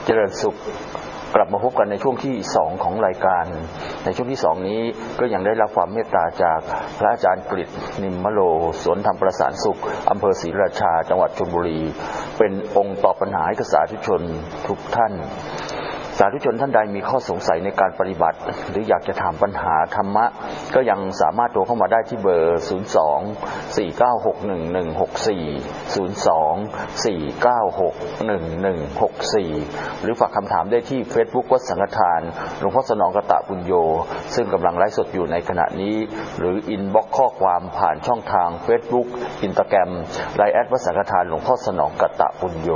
เจริญสุขกลับมาพบกันในช่วงที่2ของรายการในช่วงที่2นี้ก็ยังได้รับความเมตตาจากพระอาจารย์กฤษนิมมโลสวนธรรมประสานสุขอำเภอศรีราชาจังหวัดชลบุรีเป็นองค์ตอบปัญหาให้สาธุชนทุกท่านสาธุชนท่านใดมีข้อสงสัยในการปฏิบัติหรืออยากจะถามปัญหาธรรมะก็ยังสามารถโทรเข้ามาได้ที่เบอร์ 02-4961-164 หรือฝากคำถามได้ที่ Facebook วัดสังฆทานหลวงพ่อสนองกตปุญโญซึ่งกำลังไลฟ์สดอยู่ในขณะนี้หรืออินบ็อกซ์ข้อความผ่านช่องทาง Facebook Instagram ไลน์แอดวัดสังฆทานหลวงพ่อสนองกตปุญโญ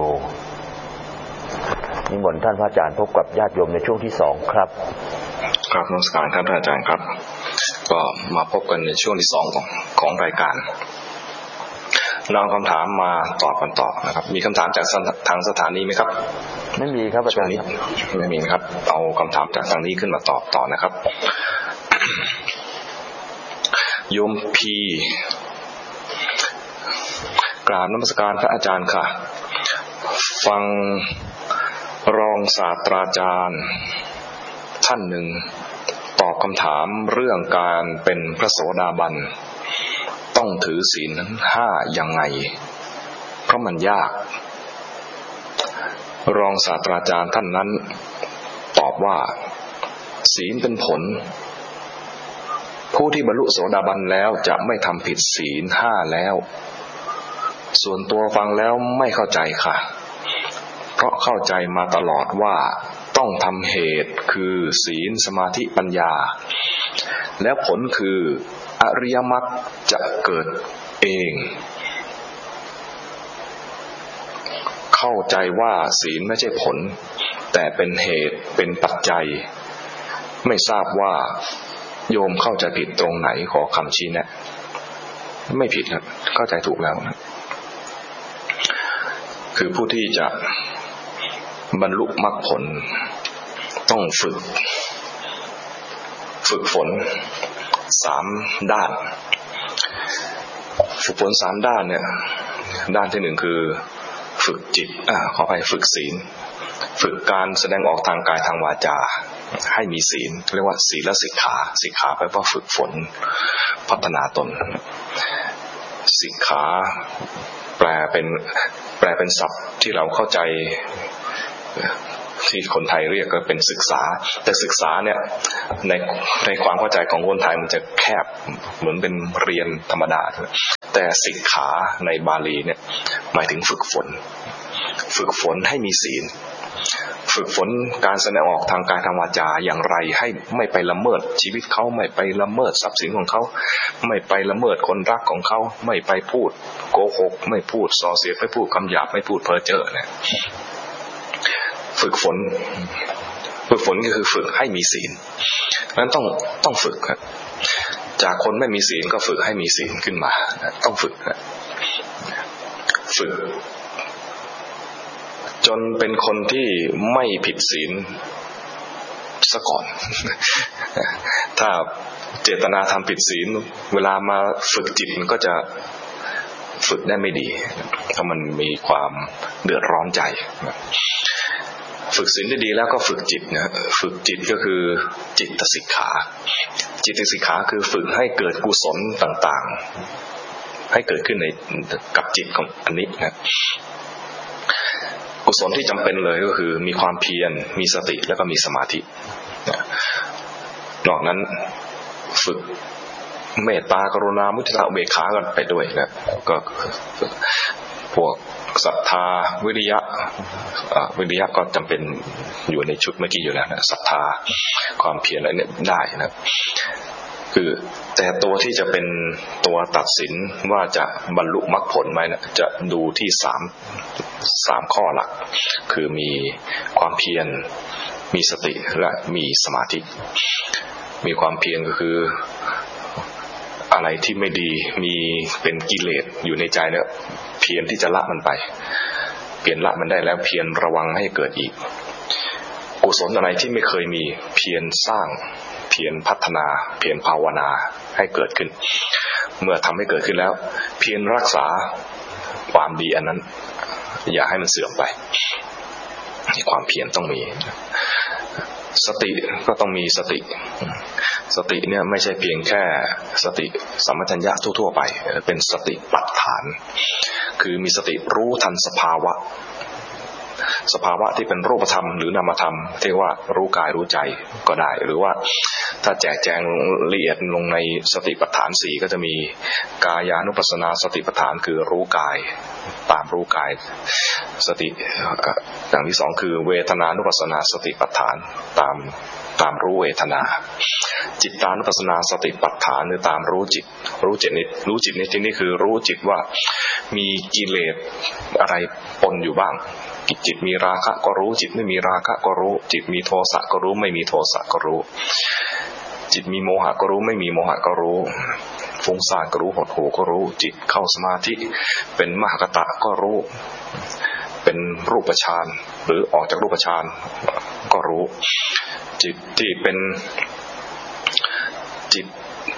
นิมนต์ท่านพระอาจารย์พบกับญาติโยมในช่วงที่2ครับครับนมัสการครับอาจารย์ครับก็มาพบกันในช่วงที่2ของรายการนำคำถามมาตอบกันต่อนะครับมีคำถามจากทางสถานีไหมครับไม่มีครับอาจารย์ไม่มีครับเอาคำถามจากทางนี้ขึ้นมาตอบต่อนะครับโยมพีกราบนมัสการพระอาจารย์ค่ะฟังรองศาสตราจารย์ท่านหนึ่งตอบคำถามเรื่องการเป็นพระโสดาบันต้องถือศีล5ยังไงเพราะมันยากรองศาสตราจารย์ท่านนั้นตอบว่าศีลเป็นผลผู้ที่บรรลุโสดาบันแล้วจะไม่ทำผิดศีล5แล้วส่วนตัวฟังแล้วไม่เข้าใจค่ะเพราะเข้าใจมาตลอดว่าต้องทำเหตุคือศีลสมาธิปัญญาแล้วผลคืออริยมรรคจะเกิดเองเข้าใจว่าศีลไม่ใช่ผลแต่เป็นเหตุเป็นปัจจัยไม่ทราบว่าโยมเข้าใจผิดตรงไหนขอคำชี้แนะไม่ผิดครับเข้าใจถูกแล้วนะคือผู้ที่จะบรรลุมรรคผลต้องฝึกฝน3ด้านฝึกฝน3ด้านเนี่ยด้านที่1คือฝึกจิตขอไปฝึกศีลฝึกการแสดงออกทางกายทางวาจาให้มีศีลเรียกว่าศีลสิกขาสิกขาแปลว่าฝึกฝนพัฒนาตนสิกขาแปลเป็นศัพท์ที่เราเข้าใจที่คนไทยเรียกก็เป็นศึกษาแต่ศึกษาเนี่ยในความเข้าใจของคนไทยมันจะแคบเหมือนเป็นเรียนธรรมดาแต่สิกขาในบาลีเนี่ยหมายถึงฝึกฝนให้มีศีลฝึกฝนการแสดงออกทางกายทางวาจาอย่างไรให้ไม่ไปละเมิดชีวิตเขาไม่ไปละเมิดทรัพย์สินของเขาไม่ไปละเมิดคนรักของเขาไม่ไปพูดโกหกไม่พูดส่อเสียดไม่พูดคำหยาบไม่พูดเพ้อเจ้อเนี่ยฝึกฝนก็คือฝึกให้มีศีลนั้นต้องฝึกครับจากคนไม่มีศีลก็ฝึกให้มีศีลขึ้นมาต้องฝึกจนเป็นคนที่ไม่ผิดศีลซะก่อนถ้าเจตนาทำผิดศีลเวลามาฝึกจิตมันก็จะฝึกได้ไม่ดีเพราะมันมีความเดือดร้อนใจฝึกศีลได้ดีแล้วก็ฝึกจิตนะฝึกจิตก็คือจิตสิกขาคือฝึกให้เกิดกุศลต่างๆให้เกิดขึ้นในกับจิตของอันนี้นะกุศลที่จำเป็นเลยก็คือมีความเพียรมีสติแล้วก็มีสมาธินอกนั้นฝึกเมตตากรุณามุทิตาอุเบกขากันไปด้วยนะก็พวกศรัทธาวิริยะก็จำเป็นอยู่ในชุดเมื่อกี้อยู่แล้วนะศรัทธาความเพียรอะไรเนี่ยได้นะคือแต่ตัวที่จะเป็นตัวตัดสินว่าจะบรรลุมรรคผลไหมนะจะดูที่3ข้อหลักคือมีความเพียรมีสติและมีสมาธิมีความเพียรก็คืออะไรที่ไม่ดีมีเป็นกิเลสอยู่ในใจเนี่ยเพียรที่จะละมันไปเปลี่ยนละมันได้แล้วเพียรระวังให้เกิดอีกกุศลอะไรที่ไม่เคยมีเพียรสร้างเพียรพัฒนาเพียรภาวนาให้เกิดขึ้นเมื่อทำให้เกิดขึ้นแล้วเพียรรักษาความดีอันนั้นอย่าให้มันเสื่อมไปความเพียรต้องมีสติก็ต้องมีสติเนี่ยไม่ใช่เพียงแค่สติสัมปชัญญะทั่วๆไปเป็นสติปัฏฐานคือมีสติรู้ทันสภาวะที่เป็นรูปธรรมหรือนามธรรมที่ว่ารู้กายรู้ใจก็ได้หรือว่าถ้าแจกแจงละเอียดลงในสติปัฏฐาน4ก็จะมีกายานุปัสสนาสติปัฏฐานคือรู้กายตามรู้กายสติอย่างที่2คือเวทนานุปัสสนาสติปัฏฐานตามรู้เวทนาจิตตานุปัสสนาสติปัฏฐานคือตามรู้จิตในที่นี้คือรู้จิตว่ามีกิเลสอะไรปนอยู่บ้างจิตมีราคะก็รู้จิตไม่มีราคะก็รู้จิตมีโทสะก็รู้ไม่มีโทสะก็รู้จิตมีโมหะก็รู้ไม่มีโมหะก็รู้ฟุ้งซ่านก็รู้หดหู่ก็รู้จิตเข้าสมาธิเป็นมหคตะก็รู้เป็นรูปฌานหรือออกจากรูปฌานก็รู้จิตที่เป็นจิต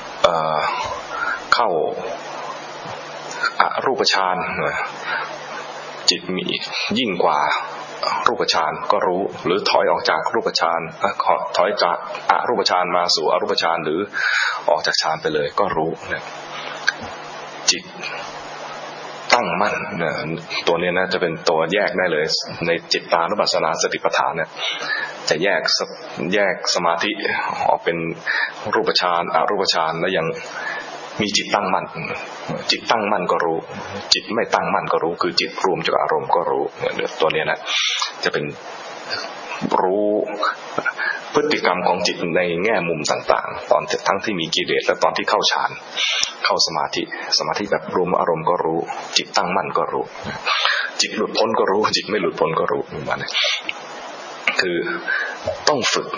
เข้าอรูปฌานจิตมียิ่งกว่ารูปฌานก็รู้หรือถอยออกจากรูปฌานถอยจากอรูปฌานมาสู่อรูปฌานหรือออกจากฌานไปเลยก็รู้จิตตั้งมั่นตัวนี้นะจะเป็นตัวแยกได้เลยในจิตตานุปัสสนาสติปัฏฐานเนี่ยจะแยกสมาธิออกเป็นรูปฌานอรูปฌานแล้วยังมีจิตตั้งมั่นจิตตั้งมั่นก็รู้จิตไม่ตั้งมั่นก็รู้คือจิตรวมจากอารมณ์ก็รู้ตัวนี้นะจะเป็นรู้พฤติกรรมของจิตในแง่มุมต่างๆตอนทั้งที่มีกิเลสและตอนที่เข้าฌานเข้าสมาธิแบบรวมอารมณ์ก็รู้จิตตั้งมั่นก็รู้จิตหลุดพ้นก็รู้จิตไม่หลุดพ้นก็รู้มันคือต้องฝึก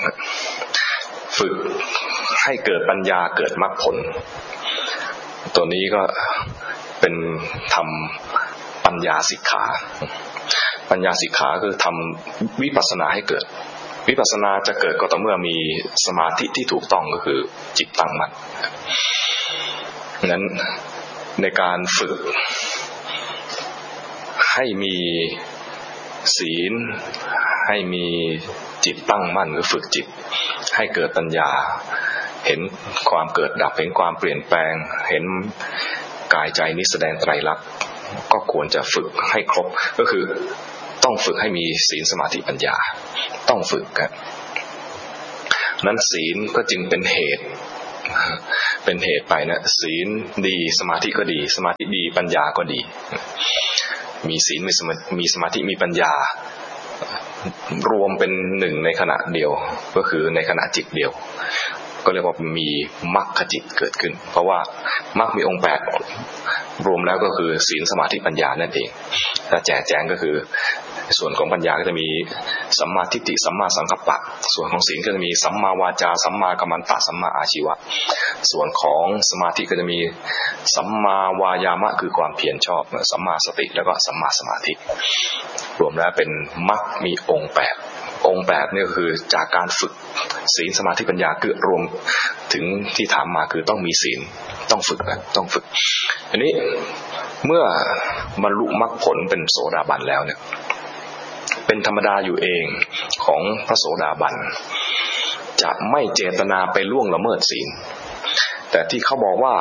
ให้เกิดปัญญาเกิดมรรคผลตัวนี้ก็เป็นทำปัญญาสิกขาคือทำวิปัสสนาให้เกิดวิปัสสนาจะเกิดก็ต่อเมื่อมีสมาธิที่ถูกต้องก็คือจิตตั้งมั่นนั้นในการฝึกให้มีศีลให้มีจิตตั้งมั่นหรือฝึกจิตให้เกิดปัญญาเห็นความเกิดดับเห็นความเปลี่ยนแปลงเห็นกายใจนี้แสดงไตรลักษณ์ก็ควรจะฝึกให้ครบก็คือต้องฝึกให้มีศีลสมาธิปัญญาต้องฝึกกันนั้นศีลก็จึงเป็นเหตุไปนะศีลดีสมาธิก็ดีสมาธิดีปัญญาก็ดีมีศีลมีสมาธิมีปัญญารวมเป็นหนึ่งในขณะเดียวก็คือในขณะจิตเดียวก็เรียกว่ามีมรรคจิตเกิดขึ้นเพราะว่ามรรคมีองค์8รวมแล้วก็คือศีลสมาธิปัญญานั่นเองถ้าแจกแจงก็คือส่วนของปัญญาก็จะมีสัมมาทิฏฐิสัมมาสังกัปปะส่วนของศีลก็จะมีสัมมาวาจาสัมมากัมมันตะสัมมาอาชีวะส่วนของสมาธิก็จะมีสัมมาวายามะคือความเพียรชอบสัมมาสติแล้วก็สัมมาสมาธิรวมแล้วเป็นมรรคมีองค์8นี่ก็คือจากการฝึกศีลสมาธิปัญญาคือรวมถึงที่ถามมาคือต้องมีศีลต้องฝึกอันนี้เมื่อบรรลุมรรคผลเป็นโสดาบันแล้วเนี่ยเป็นธรรมดาอยู่เองของพระโสดาบันจะไม่เจตนาไปล่วงละเมิดศีลแต่ที่เขาบอกว่า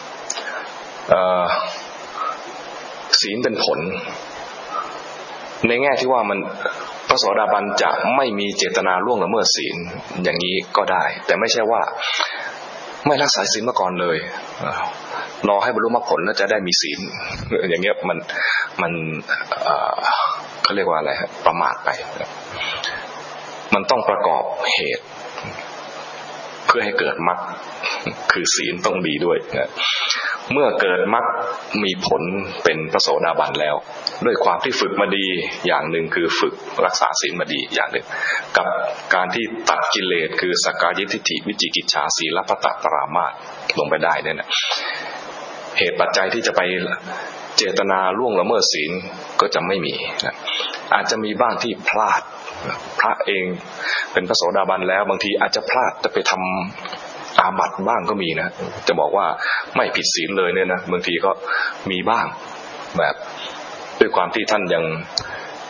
ศีลเป็นผลในแง่ที่ว่ามันพระโสดาบันจะไม่มีเจตนาล่วงละเมิดศีลอย่างนี้ก็ได้แต่ไม่ใช่ว่าไม่รักษาศีลมาก่อนเลยรอให้บรรลุมรรคผลแล้วจะได้มีศีลอย่างเงี้ยมันเขาเรียกว่าอะไรครับประมาทไปมันต้องประกอบเหตุเพื่อให้เกิดมรรคคือศีลต้องดีด้วยนะเมื่อเกิดมรรคมีผลเป็นพระโสดาบันแล้วด้วยความที่ฝึกมาดีอย่างหนึ่งคือฝึกรักษาศีลมาดีอย่างหนึ่งกับการที่ตัดกิเลสคือสักกายทิฏฐิวิจิกิจฉาศีลพัตตปรามาสลงไปได้เนี่ยนะเหตุปัจจัยที่จะไปเจตนาล่วงละเมิดศีลก็จะไม่มีนะอาจจะมีบ้างที่พลาดพระเองเป็นพระโสดาบันแล้วบางทีอาจจะพลาดจะไปทำอาบัติบ้างก็มีนะจะบอกว่าไม่ผิดศีลเลยเนี่ยนะบางทีก็มีบ้างแบบด้วยความที่ท่านยัง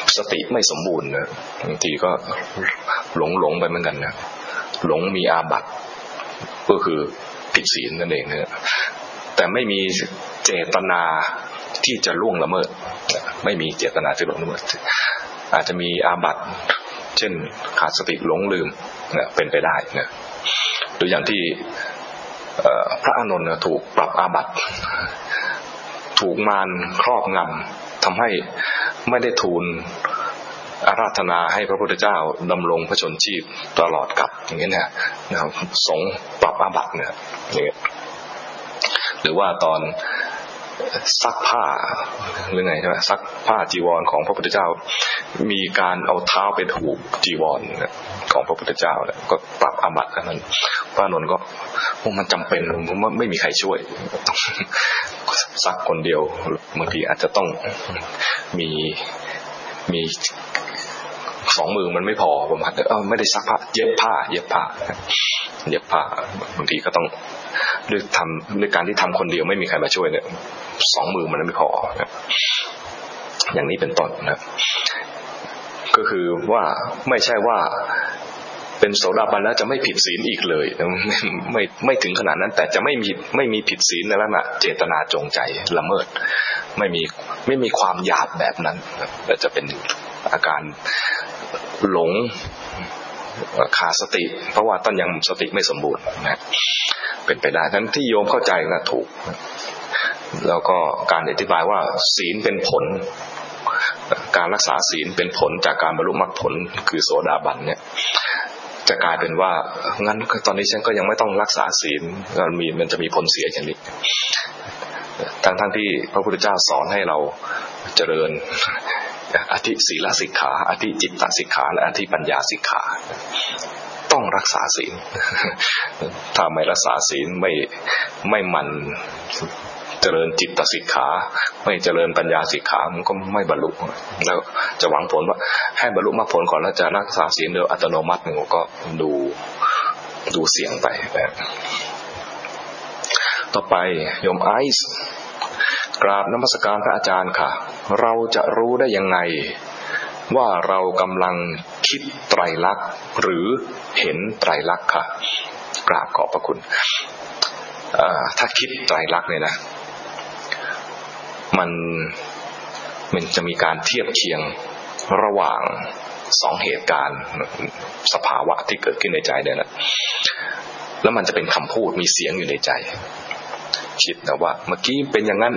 สติไม่สมบูรณ์นะบางทีก็หลงไปเหมือนกันนะหลงมีอาบัติก็คือผิดศีลนั่นเองนะแต่ไม่มีเจตนาที่จะล่วงละเมิดไม่มีเจตนาที่ล่วงละเมิดอาจจะมีอาบัติเช่นขาดสติหลงลืมนะเป็นไปได้นะหรืออย่างที่พระอานนท์ถูกปรับอาบัติถูกมารครอบงำทำให้ไม่ได้ทูลอาราธนาให้พระพุทธเจ้าดำรงพระชนชีพตลอดกาลอย่างนี้นะครับสงฆ์ปรับอาบัติเนี่ยหรือว่าตอนซักผ้าหรือไงใช่ไหมซักผ้าจีวรของพระพุทธเจ้ามีการเอาเท้าไปถูจีวรของพระพุทธเจ้าก็ปรับอาบัติกันนั้นพระอานนท์ก็มันจำเป็นไม่มีใครช่วยซักคนเดียวบางทีอาจจะต้องมีสองมือมันไม่พอประมาณไม่ได้ซักผ้าเย็บผ้าบางทีก็ต้องด้วยการที่ทำคนเดียวไม่มีใครมาช่วยเนี่ยสองมือมันไม่พออย่างนี้เป็นต้นนะก็คือว่าไม่ใช่ว่าเป็นโสดาบันแล้วจะไม่ผิดศีลอีกเลยไม่ถึงขนาดนั้นแต่จะไม่มีผิดศีลในลักษณะเจตนาจงใจละเมิดไม่มีความหยาบแบบนั้นแต่จะเป็นอาการหลงขาดสติเพราะว่าตอนยังสติไม่สมบูรณ์นะเป็นไปได้ทั้งที่โยมเข้าใจนะถูกแล้วก็การอธิบายว่าศีลเป็นผลการรักษาศีลเป็นผลจากการบรรลุมรรคผลคือโสดาบันเนี่ยจะกลายเป็นว่างั้นตอนนี้ฉันก็ยังไม่ต้องรักษาศีลมันจะมีผลเสียอย่างนี้ทั้งที่พระพุทธเจ้าสอนให้เราเจริญอธิศีลสิกขาอธิจิตตสิกขาและอธิปัญญาสิกขาต้องรักษาศีลถ้าไม่รักษาศีลไม่มันเจริญจิตตสิกขาไม่เจริญปัญญาสิกขามันก็ไม่บรรลุแล้วจะหวังผลว่าให้บรรลุมรรคผลก่อนแล้วจะรักษาศีลโดยอัตโนมัติมันก็ดูเสี่ยงไปต่อไปโยมไอซ์กราบนมัสการพระอาจารย์ค่ะเราจะรู้ได้ยังไงว่าเรากำลังคิดไตรลักษณ์หรือเห็นไตรลักษณ์ค่ะกราบขอบพระคุณถ้าคิดไตรลักษณ์เนี่ยนะมันจะมีการเทียบเคียงระหว่างสองเหตุการณ์สภาวะที่เกิดขึ้นในใจเนี่ยนะแล้วมันจะเป็นคำพูดมีเสียงอยู่ในใจคิดนะว่าเมื่อกี้เป็นอย่างนั้น